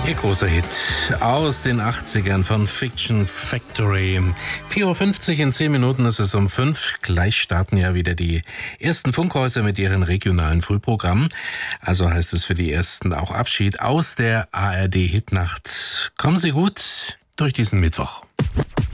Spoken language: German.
Ihr großer Hit aus den 80ern von Fiction Factory. 4.50 Uhr, in 10 Minuten ist es um 5. Gleich starten ja wieder die ersten Funkhäuser mit ihren regionalen Frühprogrammen. Also heißt es für die Ersten auch Abschied aus der ARD Hitnacht. Kommen Sie gut durch diesen Mittwoch.